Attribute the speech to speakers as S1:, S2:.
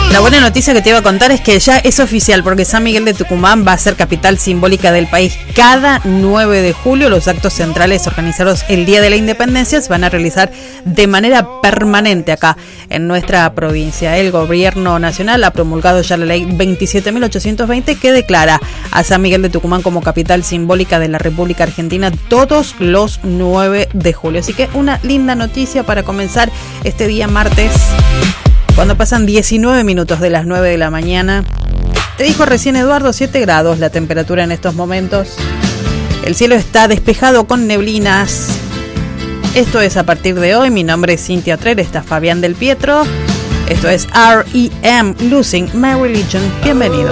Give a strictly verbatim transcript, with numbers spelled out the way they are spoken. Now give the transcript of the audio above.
S1: La buena noticia que te iba a contar es que ya es oficial, porque San Miguel de Tucumán va a ser capital simbólica del país. Cada nueve de julio los actos centrales organizados el Día de la Independencia se van a realizar de manera permanente acá en nuestra provincia. El gobierno nacional ha promulgado ya la ley veintisiete mil ochocientos veinte que declara a San Miguel de Tucumán como capital simbólica de la República Argentina todos los nueve de julio. Así que una linda noticia para comenzar este día martes, cuando pasan diecinueve minutos de las nueve de la mañana. Te dijo recién Eduardo, siete grados la temperatura en estos momentos. El cielo está despejado con neblinas. Esto es a partir de hoy. Mi nombre es Cintia Trell, está Fabián del Pietro. Esto es R E M, Losing My Religion. Bienvenido.